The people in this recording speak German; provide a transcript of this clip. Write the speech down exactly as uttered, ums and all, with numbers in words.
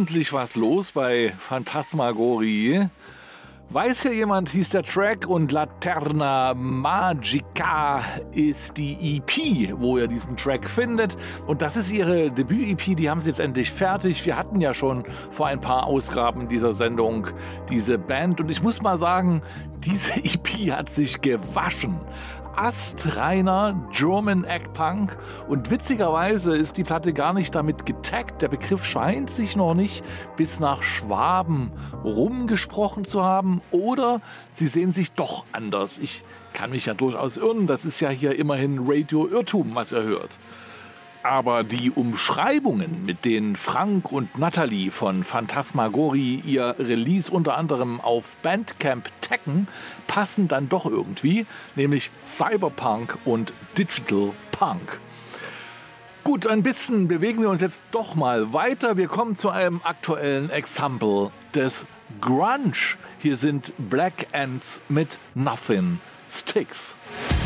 ordentlich was los bei Phantasmagorie. Weiß hier jemand, hieß der Track, und Laterna Magica ist die E P, wo ihr diesen Track findet. Und das ist ihre Debüt-E P, die haben sie jetzt endlich fertig. Wir hatten ja schon vor ein paar Ausgaben dieser Sendung diese Band. Und ich muss mal sagen, diese E P hat sich gewaschen. Astreiner German Eggpunk, und witzigerweise ist die Platte gar nicht damit getaggt. Der Begriff scheint sich noch nicht bis nach Schwaben rumgesprochen zu haben, oder sie sehen sich doch anders. Ich kann mich ja durchaus irren, das ist ja hier immerhin Radio Irrtum, was ihr hört. Aber die Umschreibungen, mit denen Frank und Natalie von Phantasmagorie ihr Release unter anderem auf Bandcamp taggen, passen dann doch irgendwie, nämlich Cyberpunk und Digital Punk. Gut, ein bisschen bewegen wir uns jetzt doch mal weiter. Wir kommen zu einem aktuellen Exempel des Grunge. Hier sind Black Ants mit Nothing Sticks.